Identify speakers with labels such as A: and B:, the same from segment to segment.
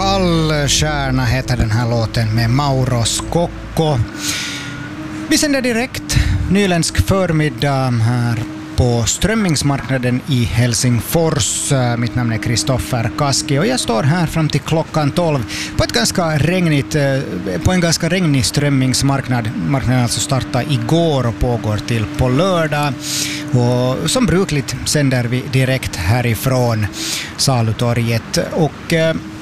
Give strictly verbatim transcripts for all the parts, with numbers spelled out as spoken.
A: Kall stjärna heter den här låten med Mauro Scocco. Vi sänder direkt nyländsk förmiddag här på strömmingsmarknaden i Helsingfors. Mitt namn är Kristoffer Kaski och jag står här fram till klockan tolv på, ett ganska regnigt, på en ganska regnig strömmingsmarknad. Marknaden alltså startade igår och pågår till på lördag. Och som brukligt sänder vi direkt härifrån Salutorget. Och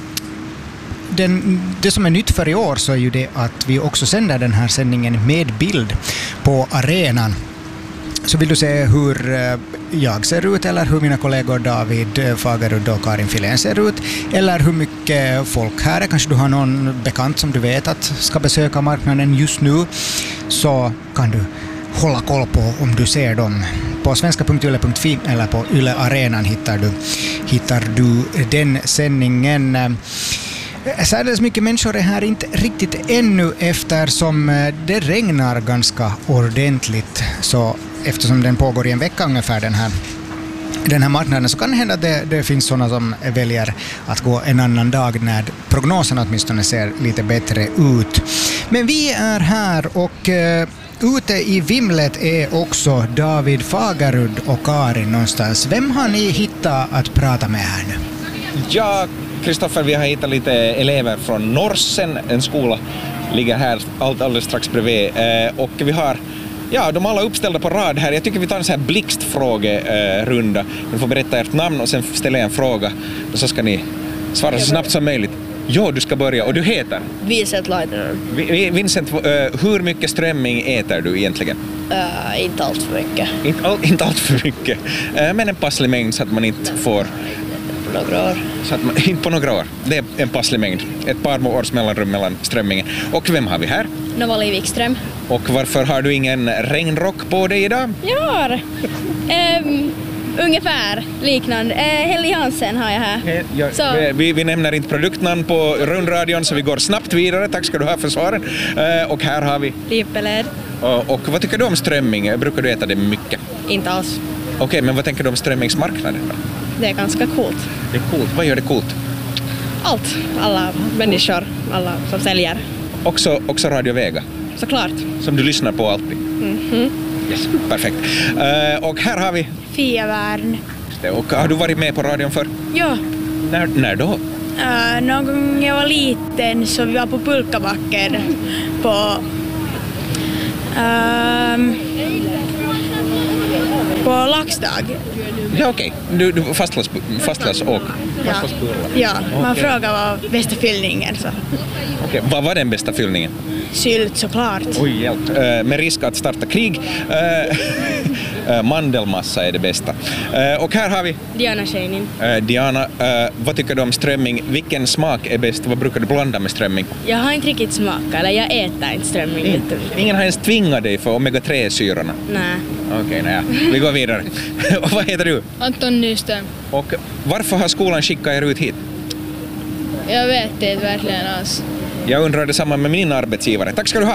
A: Den, det som är nytt för i år så är ju det att vi också sänder den här sändningen med bild på arenan. Så vill du se hur jag ser ut eller hur mina kollegor David Fagerud och Karin Filén ser ut eller hur mycket folk här är. Kanske du har någon bekant som du vet att ska besöka marknaden just nu, så kan du hålla koll på om du ser dem. På svenska punkt yle punkt fi eller på Yle Arenan hittar du, hittar du den sändningen. Särskilt mycket människor är här inte riktigt ännu eftersom det regnar ganska ordentligt. Så eftersom den pågår i en vecka ungefär den här, den här marknaden, så kan det hända att det, det finns sådana som väljer att gå en annan dag när prognosen åtminstone ser lite bättre ut. Men vi är här och uh, ute i vimlet är också David Fagerud och Karin någonstans. Vem har ni hittat att prata med här nu?
B: Ja, Kristoffer, vi har hittat lite elever från Norsen, en skola ligger här alldeles strax bredvid, eh, och vi har, ja, de alla uppställda på rad här. Jag tycker vi tar en sån här blixtfrågerunda. Ni får berätta ert namn och sen ställa en fråga och så ska ni svara så snabbt som möjligt. Jo, du ska börja och du heter?
C: Vincent Laitinen.
B: Vi, Vincent, uh, hur mycket strömming äter du egentligen?
C: Uh, inte allt för mycket.
B: Inte, all, inte allt för mycket, uh, men en passlig mängd så att man inte får...
C: några år.
B: Så att man, inte på några år. Det är en passlig mängd. Ett par års mellanrum mellan strömmingen. Och vem har vi här?
C: Novali Wikström.
B: Och varför har du ingen regnrock på dig idag?
C: Jag har um, ungefär liknande. Uh, Helly Hansen har jag här.
B: He, ja, så. Vi, vi nämner inte produktnamn på rundradion så vi går snabbt vidare. Tack ska du ha för svaren. Uh, och här har vi...
C: Lippeled.
B: Och, och vad tycker du om strömming? Brukar du äta det mycket?
C: Inte alls.
B: Okej, okay, men vad tänker du om strömmingsmarknaden då?
C: Det är ganska coolt.
B: Det är coolt. Vad gör det coolt?
C: Allt. Alla människor, alla som säljer.
B: Också, också Radio Vega?
C: Såklart.
B: Som du lyssnar på alltid?
C: Mhm.
B: Yes, perfekt. Uh, och här har vi...
D: Fia Wärn.
B: Och har du varit med på radion för?
D: Ja.
B: När, när då?
D: Uh, någon gång jag var liten så vi var på Pulkabacken på... Um, på laxdag.
B: Ja, okej. Okay. Du, du fastlas, fastlas åk.
D: Ja, ja. Man
B: okay.
D: frågar vad bästa fyllningen. Så.
B: Okej, okay. Vad var den bästa fyllningen?
D: Sylt såklart.
B: Oj, hjälp. Uh, med risk att starta krig. Uh, uh, mandelmassa är det bästa. Uh, och här har vi...
C: Diana Scheinin.
B: Uh, Diana, uh, vad tycker du om strömming? Vilken smak är bäst? Vad brukar du blanda med strömming?
C: Jag har inte riktigt smak, eller jag äter inte strömming.
B: In, ingen har ens tvingat dig för omega tre-syrorna?
C: Nej.
B: Okej, okay, naja. Vi går vidare. Och vad heter du?
E: Anton Nyström.
B: Och varför har skolan skickat er ut hit?
E: Jag vet det verkligen alls.
B: Jag undrar detsamma med min arbetsgivare. Tack ska du ha.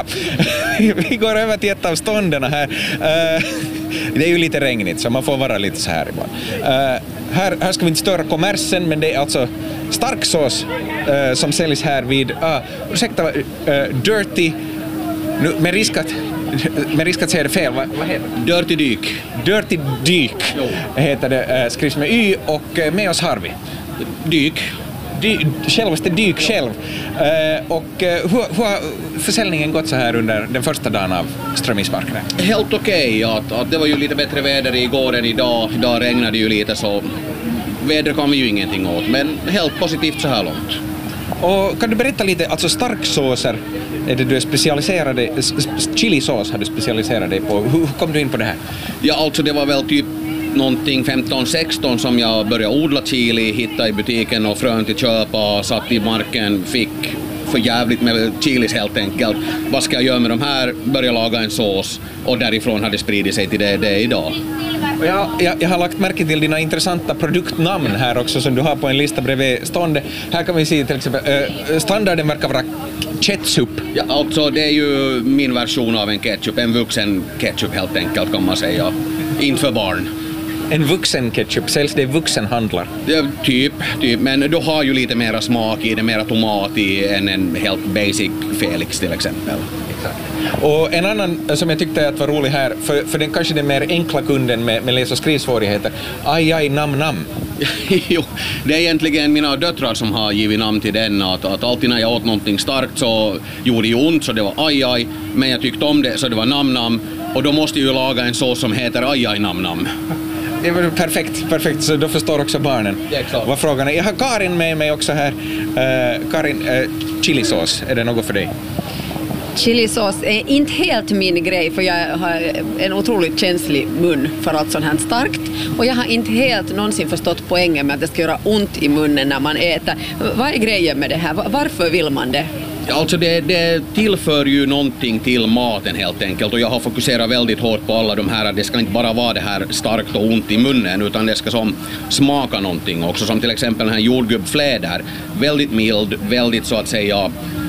B: Vi går över till ett av stånden här. Uh, det är ju lite regnigt så man får vara lite så här ibland. Uh, här, här ska vi inte störa kommersen, men det är alltså starksås uh, som säljs här vid, uh, ursäkta, uh, Dirty, nu, med risk att med risk att säga det fel, vad, vad heter det?
F: Dirty Dyk.
B: Dirty Dyk heter det, uh, skrivs med Y och uh, med oss har vi
F: Dyk.
B: Dy, självaste Dyk själv. Uh, och uh, hur, hur har försäljningen gått så här under den första dagen av strömmingsmarknaden?
F: Helt okej. Okay, att, att det var ju lite bättre väder igår än idag. Idag regnade ju lite så vädret kan vi ju ingenting åt. Men helt positivt så här långt.
B: Och kan du berätta lite, alltså starksåser, är det du är specialiserad i, chilisås har du specialiserat dig på. Hur, hur kom du in på det här?
F: Ja, alltså det var väl typ någonting femton sexton som jag började odla chili, hittade i butiken och frön till köpa, satt i marken, fick för jävligt med chilis helt enkelt. Vad ska jag göra med de här? Började laga en sås och därifrån hade det spridit sig till det det är idag.
B: Jag, jag, jag har lagt märke till dina intressanta produktnamn här också som du har på en lista bredvid ståndet. Här kan vi se till exempel, äh, standarden verkar vara ketchup.
F: Ja, alltså det är ju min version av en ketchup, en vuxen ketchup helt enkelt kan man säga. Inte för barn.
B: En vuxen ketchup, säljs det i vuxenhandlar?
F: Ja, typ, typ, men då har ju lite mera smak i det, mera tomat i än en helt basic Felix till exempel.
B: Och en annan som jag tyckte att var rolig här, för, för den kanske den mer enkla kunden med, med läs- och skrivsvårigheter, aj aj nam nam.
F: Jo, det är egentligen mina döttrar som har givit namn till den, att, att alltid när jag åt någonting starkt så gjorde det ont så det var aj aj, men jag tyckte om det så det var nam nam, och då måste jag ju laga en sås som heter aj aj nam nam.
B: Det var perfekt, perfekt, så då förstår också barnen vad frågan är. Jag har Karin med mig också här. Uh, Karin, uh, chilisås, är det något för dig?
G: Chilisås är inte helt min grej, för jag har en otroligt känslig mun för allt sånt här starkt, och jag har inte helt någonsin förstått poängen med att det ska göra ont i munnen när man äter. Vad är grejen med det här? Varför vill man det?
F: Alltså det, det tillför ju någonting till maten helt enkelt, och jag har fokuserat väldigt hårt på alla de här, att det ska inte bara vara det här starkt och ont i munnen, utan det ska som smaka någonting också, som till exempel den här jordgubbfläder, väldigt mild, väldigt så att säga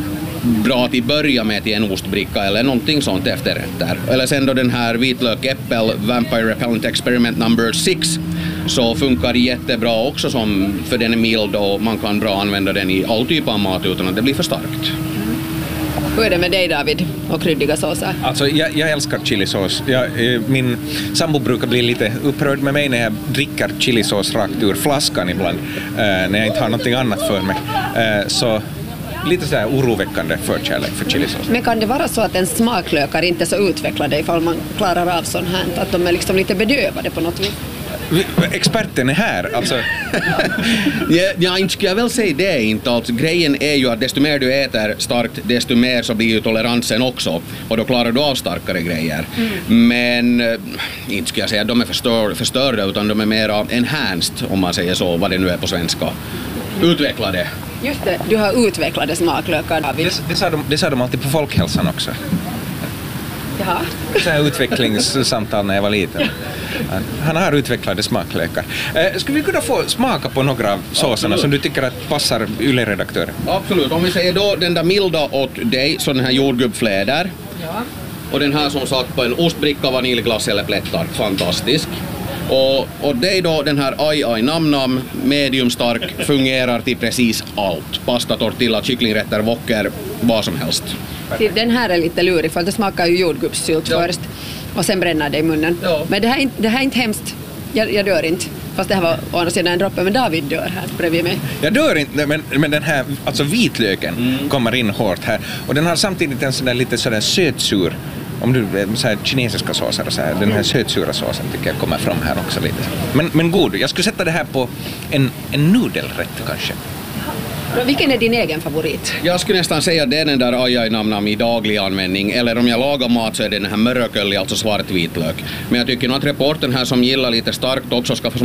F: bra till börja med till en ostbricka eller någonting sånt efterrätter. Eller sen då den här vitlök-äppel Vampire Repellent Experiment number six, så funkar det jättebra också, som, för den är mild och man kan bra använda den i all typ av mat utan att det blir för starkt.
G: Hur är det med dig, David, och kryddiga såser?
B: Alltså jag, jag älskar chilisås. Jag, eh, min sambo brukar bli lite upprörd med mig när jag dricker chilisås rakt ur flaskan ibland, eh, när jag inte har någonting annat för mig. Eh, så lite så här oroväckande förkärlek för chilisås.
G: Men kan det vara så att en smaklökar inte är så utvecklade ifall man klarar av sånt här, att de är liksom lite bedövade på något vis?
B: Experten är här, alltså.
F: ja, ja, inte skulle jag väl säga det inte. Alltså, grejen är ju att desto mer du äter starkt, desto mer så blir ju toleransen också. Och då klarar du av starkare grejer. Mm. Men äh, inte skulle jag säga att de är förstör, förstörda, utan de är mera enhanced, om man säger så, vad det nu är på svenska. Utvecklade.
G: Just det, du har utvecklade smaklökar, David.
B: Det, det, sa de, det sa de alltid på folkhälsan också.
G: Jaha.
B: Så här utvecklingssamtal när jag var liten. Han har utvecklade smaklökar. Eh, skulle vi kunna få smaka på några av såserna som du tycker att passar Yle-redaktören?
F: Absolut. Om vi säger då den där milda åt dig, så den här jordgubbfläder. Ja. Och den här som satt på en ostbricka, vaniljglass eller plättar. Fantastisk. Och, och det är då den här aj aj nam nam, medium stark, fungerar till precis allt. Pasta, tortilla, kycklingrätter, wocker, vad som helst.
G: Den här är lite lurig, för det smakar ju jordgubbssylt ja. först och sen bränner det i munnen. Ja. Men det här, är, det här är inte hemskt. Jag, jag dör inte. Fast det här var å andra sidan en droppe, men David dör här bredvid mig.
B: Jag dör inte, men, men den här, alltså vitlöken mm. kommer in hårt här. Och den har samtidigt en sån där lite sådär sötsur, om du så här kinesiska såser och så här, den här sötsura såsen tycker jag kommer fram här också lite. Men, men god, jag skulle sätta det här på en, en nudelrätt kanske.
G: Vilken är din egen favorit?
F: Jag skulle nästan säga att det är den där aj aj nam nam i daglig användning, eller om jag lagar mat så är det den här mörköl, alltså svart vitlök. Men jag tycker nog att reporten här som gillar lite starkt också ska få